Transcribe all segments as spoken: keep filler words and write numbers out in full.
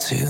to.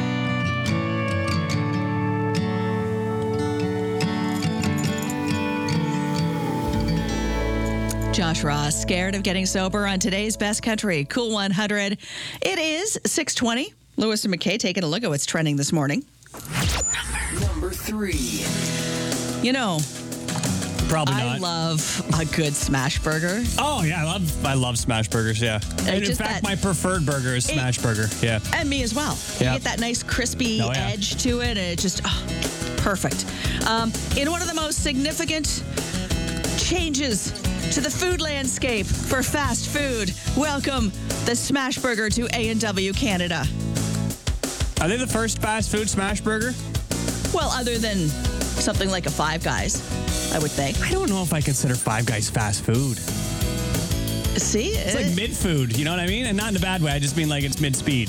Josh Ross, scared of getting sober on today's Best Country Cool one hundred. It is six twenty. Lewis and McKay taking a look at what's trending this morning. Number three. You know, Probably I not. love a good smash burger. Oh, yeah. I love I love smash burgers, yeah. And in just fact, that- my preferred burger is smash burger, yeah. And me as well. Yeah. You get that nice crispy Oh, yeah. edge to it, and it just, oh, perfect. Um, in one of the most significant changes to the food landscape for fast food, welcome the smash burger to A and W Canada. Are they the first fast food smash burger? Well, other than something like a Five Guys, I would think. I don't know if I consider Five Guys fast food. See? It's like mid-food, you know what I mean? And not in a bad way. I just mean like it's mid-speed.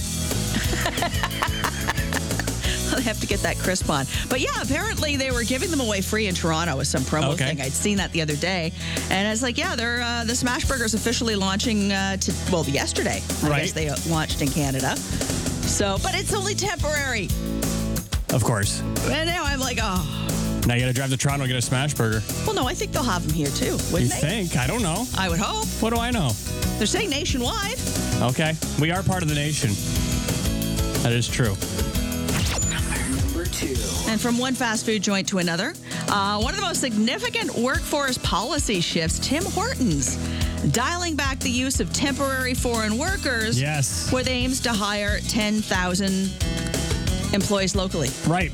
They have to get that crisp on. But yeah, apparently they were giving them away free in Toronto with some promo Okay. thing. I'd seen that the other day. And I was like, yeah, they're uh, the Smash Burger's officially launching, uh, to, well, yesterday. I Right. guess they uh, launched in Canada. So, but it's only temporary. Of course. And now I'm like, oh. Now you got to drive to Toronto and get a smash burger. Well, no, I think they'll have them here too, You wouldn't they? think? I don't know. I would hope. What do I know? They're saying nationwide. Okay. We are part of the nation. That is true. Number two. And from one fast food joint to another, uh, one of the most significant workforce policy shifts, Tim Hortons, dialing back the use of temporary foreign workers Yes. with aims to hire ten thousand employees locally. Right.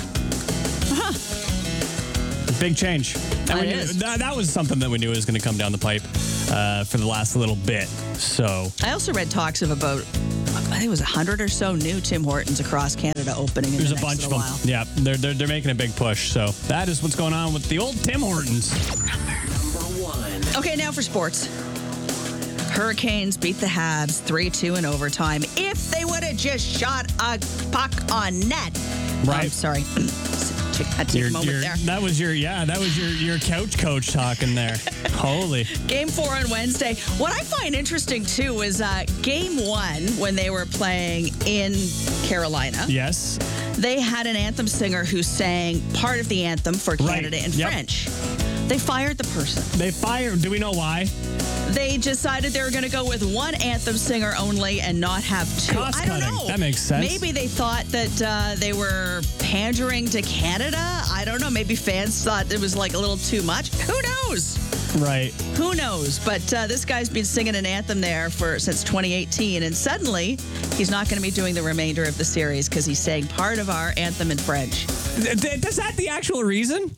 Big change. And That we knew, is. that, that was something that we knew was going to come down the pipe uh, for the last little bit. So, I also read talks of about, I think it was a hundred or so new Tim Hortons across Canada opening in there's the a next bunch of little them. while. Yeah, they're, they're, they're making a big push. So, that is what's going on with the old Tim Hortons. Number one. Okay, now for sports. Hurricanes beat the Habs three two in overtime. If they would have just shot a puck on net. Right. I'm sorry. Had to take Your- a moment your- there. That was your, yeah, that was your, your couch coach talking there. Holy. Game four on Wednesday. What I find interesting, too, is uh, game one, when they were playing in Carolina, Yes. they had an anthem singer who sang part of the anthem for Right. Canada in Yep. French. They fired the person. They fired. Do we know why? They decided they were going to go with one anthem singer only and not have two. Cost I don't cutting. know. That makes sense. Maybe they thought that uh, they were pandering to Canada. I don't know. Maybe fans thought it was like a little too much. Who knows? Right. Who knows? But uh, this guy's been singing an anthem there for since twenty eighteen, and suddenly he's not going to be doing the remainder of the series because he's saying part of our anthem in French. Th- th- Is that the actual reason?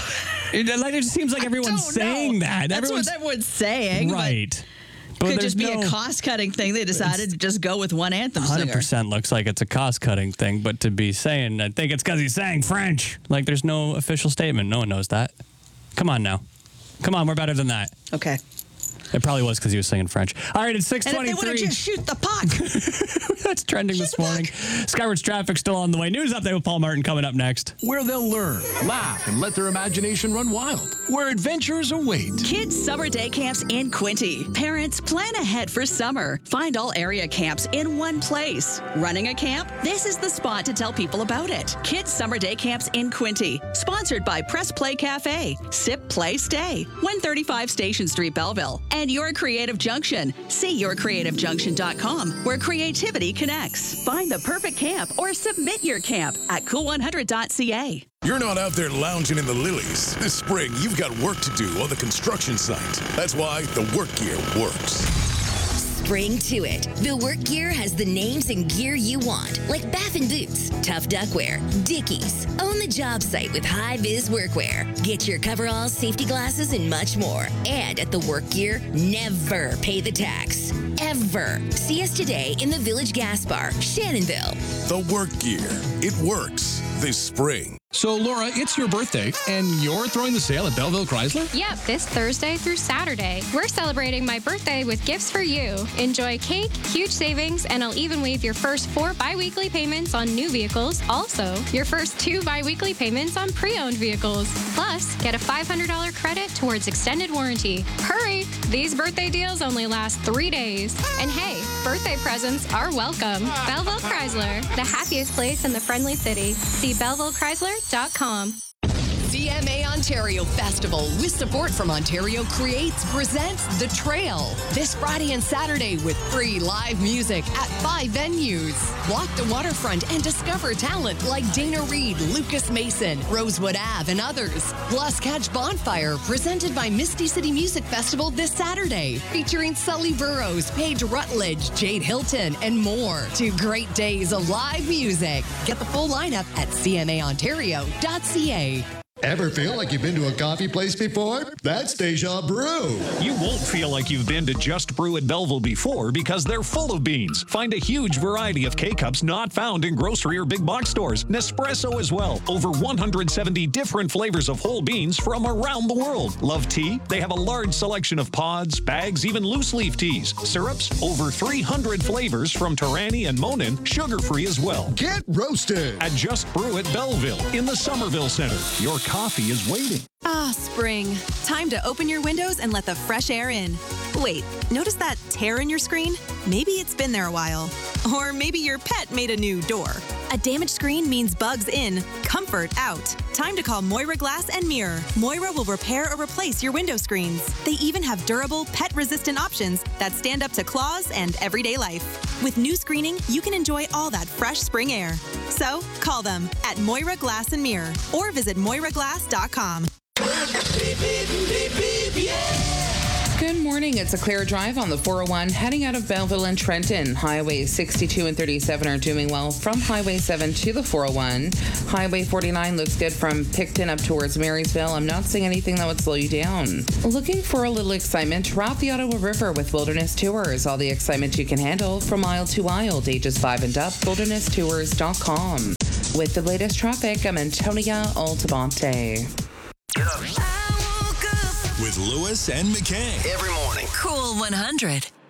It, like, it seems like everyone's Don't saying know. that. That's everyone's what everyone's saying. but right. But Could there's just be no, a cost-cutting thing. They decided to just go with one anthem one hundred singer. percent looks like it's a cost-cutting thing, but to be saying, I think it's because he's saying French. Like, there's no official statement. No one knows that. Come on now. Come on, we're better than that. Okay. It probably was because he was singing French. All right, it's six And if they would have twenty-three. just shoot the puck. That's trending this morning. Skywards traffic still on the way. News update with Paul Martin coming up next. Where they'll learn, laugh, and let their imagination run wild. Where adventures await. Kids Summer Day Camps in Quinty. Parents, plan ahead for summer. Find all area camps in one place. Running a camp? This is the spot to tell people about it. Kids Summer Day Camps in Quinty. Sponsored by Press Play Cafe. Sip, Play, Stay. one thirty-five Station Street, Belleville. And Your Creative Junction. See your creative junction dot com, where creativity connects. Find the perfect camp or submit your camp at cool one hundred dot c a. You're not out there lounging in the lilies. This spring, you've got work to do on the construction site. That's why the work gear works. Spring to it. The work gear has the names and gear you want, like Baffin Boots, Tough Duckwear, Dickies. Own the job site with high-vis workwear. Get your coveralls, safety glasses, and much more. And at the work gear, never pay the tax. Ever. See us today in the Village Gas Bar, Shannonville. The work gear. It works this spring. So, Laura, it's your birthday, and you're throwing the sale at Belleville Chrysler? Yep, this Thursday through Saturday. We're celebrating my birthday with gifts for you. Enjoy cake, huge savings, and I'll even waive your first four bi-weekly payments on new vehicles. Also, your first two bi-weekly payments on pre-owned vehicles. Plus, get a five hundred dollars credit towards extended warranty. Hurry! These birthday deals only last three days. And hey, birthday presents are welcome. Belleville Chrysler, the happiest place in the friendly city. See belleville chrysler dot com. C M A Ontario Festival, with support from Ontario Creates, presents The Trail this Friday and Saturday with free live music at five venues. Walk the waterfront and discover talent like Dana Reed, Lucas Mason, Rosewood Ave, and others. Plus, catch Bonfire, presented by Misty City Music Festival this Saturday, featuring Sully Burrows, Paige Rutledge, Jade Hilton, and more. Two great days of live music. Get the full lineup at c m a ontario dot c a. Ever feel like you've been to a coffee place before? That's Deja Brew. You won't feel like you've been to Just Brew at Belleville before because they're full of beans. Find a huge variety of K-Cups not found in grocery or big box stores. Nespresso as well. Over one hundred seventy different flavors of whole beans from around the world. Love tea? They have a large selection of pods, bags, even loose leaf teas. Syrups? Over three hundred flavors from Tarani and Monin. Sugar-free as well. Get roasted at Just Brew at Belleville in the Somerville Center. Your coffee is waiting. Ah, spring. Time to open your windows and let the fresh air in. Wait, notice that tear in your screen? Maybe it's been there a while. Or maybe your pet made a new door. A damaged screen means bugs in, comfort out. Time to call Moira Glass and Mirror. Moira will repair or replace your window screens. They even have durable, pet-resistant options that stand up to claws and everyday life. With new screening, you can enjoy all that fresh spring air. So, call them at Moira Glass and Mirror or visit moira glass dot com. Good morning. It's a clear drive on the four oh one heading out of Belleville and Trenton. Highways sixty-two and thirty-seven are doing well from Highway seven to the four oh one. Highway forty-nine looks good from Picton up towards Marysville. I'm not seeing anything that would slow you down. Looking for a little excitement? Route the Ottawa River with Wilderness Tours. All the excitement you can handle from aisle to aisle. Ages five and up. wilderness tours dot com. With the latest traffic, I'm Antonia Altamonte. With Lewis and McKay. Every morning. Cool one hundred.